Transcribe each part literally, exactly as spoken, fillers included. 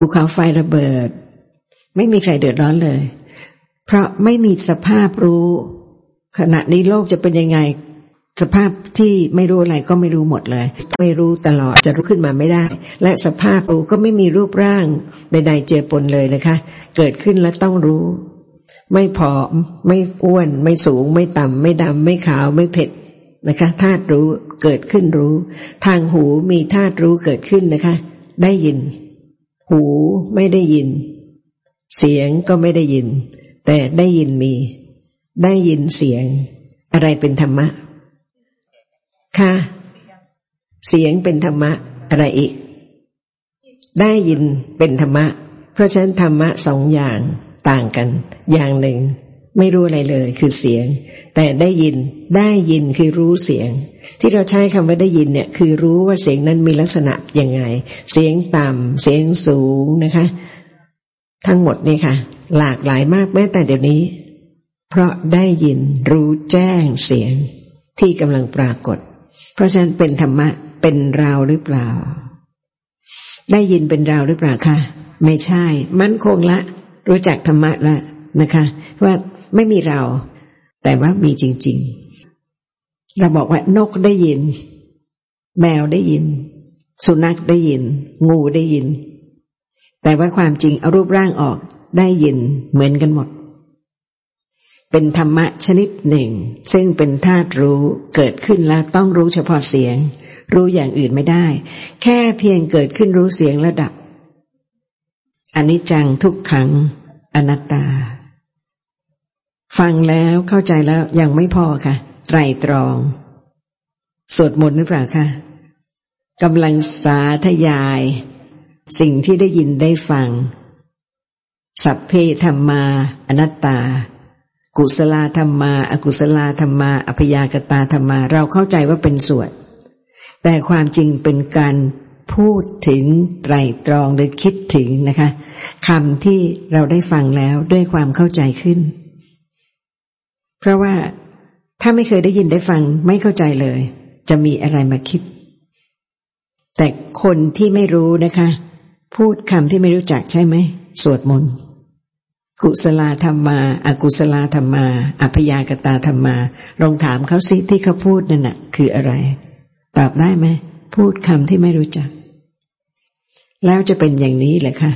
ภูเขาไฟระเบิดไม่มีใครเดือดร้อนเลยเพราะไม่มีสภาพรู้ขณะนี้โลกจะเป็นยังไงสภาพที่ไม่รู้อะไรก็ไม่รู้หมดเลยไม่รู้ตลอดจะรู้ขึ้นมาไม่ได้และสภาพรู้ก็ไม่มีรูปร่างใดๆเจือปนเลยนะคะเกิดขึ้นแล้วต้องรู้ไม่ผอมไม่อ้วนไม่สูงไม่ต่ำไม่ดำไม่ขาวไม่เผ็ดนะคะธาตุรู้เกิดขึ้นรู้ทางหูมีธาตุรู้เกิดขึ้นนะคะได้ยินหูไม่ได้ยินเสียงก็ไม่ได้ยินแต่ได้ยินมีได้ยินเสียงอะไรเป็นธรรมะค่ะเสียงเป็นธรรมะอะไรอีกได้ยินเป็นธรรมะเพราะฉะนั้นธรรมะสองอย่างต่างกันอย่างหนึ่งไม่รู้อะไรเลยคือเสียงแต่ได้ยินได้ยินคือรู้เสียงที่เราใช้คำว่าได้ยินเนี่ยคือรู้ว่าเสียงนั้นมีลักษณะยังไงเสียงต่ำเสียงสูงนะคะทั้งหมดนี่ค่ะหลากหลายมากแม้แต่เดี๋ยวนี้เพราะได้ยินรู้แจ้งเสียงที่กำลังปรากฏเพราะฉะนั้นเป็นธรรมะเป็นเราหรือเปล่าได้ยินเป็นเราหรือเปล่าคะไม่ใช่มั่นคงละรู้จักธรรมะละนะคะว่าไม่มีเราแต่ว่ามีจริงๆเราบอกว่านกได้ยินแมวได้ยินสุนัขได้ยินงูได้ยินแต่ว่าความจริงเอารูปร่างออกได้ยินเหมือนกันหมดเป็นธรรมะชนิดหนึ่งซึ่งเป็นธาตุรู้เกิดขึ้นแล้วต้องรู้เฉพาะเสียงรู้อย่างอื่นไม่ได้แค่เพียงเกิดขึ้นรู้เสียงแล้วดับอนิจจังทุกขังอนัตตาฟังแล้วเข้าใจแล้วยังไม่พอค่ะไตร่ตรองสวดมนต์หรือเปล่าคะกำลังสาธยายสิ่งที่ได้ยินได้ฟังสัพเพธัมมาอนัตตากุศลธัมมาอกุศลธัมมาอัพยากตาธัมมาเราเข้าใจว่าเป็นสวดแต่ความจริงเป็นการพูดถึงไตร่ตรองหรือคิดถึงนะคะคำที่เราได้ฟังแล้วด้วยความเข้าใจขึ้นเพราะว่าถ้าไม่เคยได้ยินได้ฟังไม่เข้าใจเลยจะมีอะไรมาคิดแต่คนที่ไม่รู้นะคะพูดคำที่ไม่รู้จักใช่ไหมสวดมนต์กุศลธัมมาอกุศลธัมมาอัพยากตาธัมมาลองถามเขาสิที่เขาพูดนั่นน่ะคืออะไรตอบได้ไหมพูดคำที่ไม่รู้จักแล้วจะเป็นอย่างนี้แหละค่ะ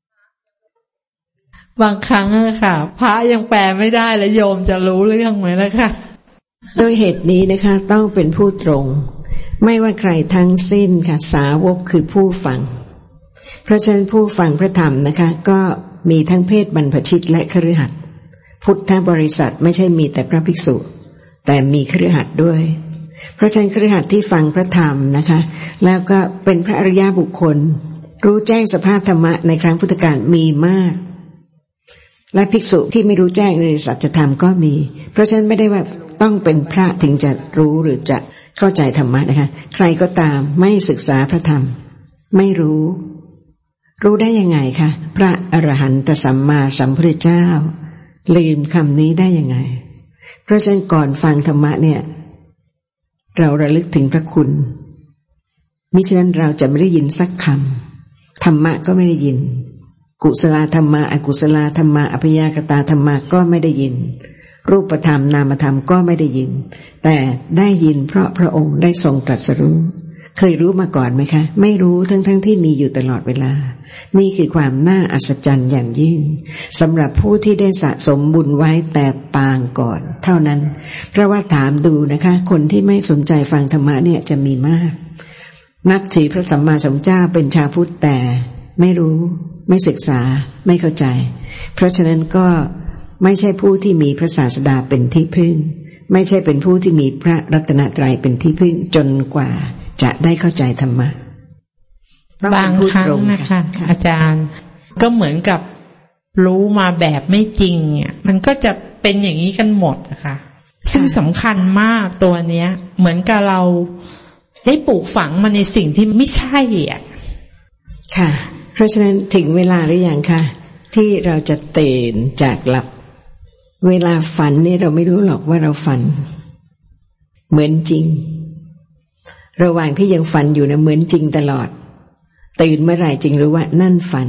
บางครั้งอะค่ะพระยังแปลไม่ได้แล้วโยมจะรู้เรื่องไหมล่ะค่ะโดยเหตุนี้นะคะต้องเป็นผู้ตรงไม่ว่าใครทั้งสิ้นค่ะสาวกคือผู้ฟังเพราะฉะนั้นผู้ฟังพระธรรมนะคะก็มีทั้งเพศบรรพชิตและคฤหัสถ์พุทธบริษัทไม่ใช่มีแต่พระภิกษุแต่มีคฤหัสถ์ด้วยเพราะฉะนั้นคฤหัสถ์ที่ฟังพระธรรมนะคะแล้วก็เป็นพระอริยบุคคลรู้แจ้งสภาพธรรมะในครั้งพุทธกาลมีมากและภิกษุที่ไม่รู้แจ้งในสัจธรรมก็มีเพราะฉะนั้นไม่ได้ว่าต้องเป็นพระถึงจะรู้หรือจะเข้าใจธรรมะนะคะใครก็ตามไม่ศึกษาพระธรรมไม่รู้รู้ได้ยังไงคะพระอรหันตสัมมาสัมพุทธเจ้าลืมคำนี้ได้ยังไงเพราะฉะนั้นก่อนฟังธรรมะเนี่ยเราระลึกถึงพระคุณมิฉะนั้นเราจะไม่ได้ยินสักคำธรรมะก็ไม่ได้ยินกุศลธรรมะอกุศลธรรมะอัพยากตาธรรมะก็ไม่ได้ยินรูปธรรมนามธรรมก็ไม่ได้ยินแต่ได้ยินเพราะพระองค์ได้ทรงตรัสรู้เคยรู้มาก่อนไหมคะไม่รู้ทั้งๆ ท, ที่มีอยู่ตลอดเวลานี่คือความน่าอัศจรรย์อย่างยิ่งสำหรับผู้ที่ได้สะสมบุญไว้แต่ปางก่อนเท่านั้นเพราะว่าถามดูนะคะคนที่ไม่สนใจฟังธรรมะเนี่ยจะมีมากนับถือพระสัมมาสัมพุทธเจ้าเป็นชาวพุทธแต่ไม่รู้ไม่ศึกษาไม่เข้าใจเพราะฉะนั้นก็ไม่ใช่ผู้ที่มีพระศาสดาเป็นที่พึ่งไม่ใช่เป็นผู้ที่มีพระรัตนตรัยเป็นที่พึ่งจนกว่าจะได้เข้าใจธรรมะบางครั้งนะคะอาจารย์ก็เหมือนกับรู้มาแบบไม่จริงอ่ะมันก็จะเป็นอย่างนี้กันหมดนะคะซึ่งสำคัญมากตัวเนี้ยเหมือนกับเราได้ปลูกฝังมาในสิ่งที่ไม่ใช่อ่ะค่ะเพราะฉะนั้นถึงเวลาหรือยังคะที่เราจะตื่นจากหลับเวลาฝันนี่เราไม่รู้หรอกว่าเราฝันเหมือนจริงระหว่างที่ยังฝันอยู่นะเหมือนจริงตลอดตื่นเมื่อไหร่จึงรู้ว่านั่นฝัน